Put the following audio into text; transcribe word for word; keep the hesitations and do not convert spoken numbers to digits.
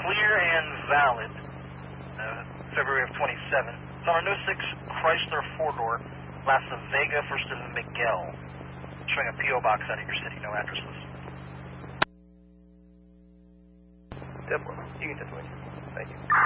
clear and valid, uh, February of twenty-seven. It's on a oh six Chrysler four-door, Las Vegas, First of Miguel, showing a P O box out of your city, no addresses. Definitely. You can definitely. Thank you.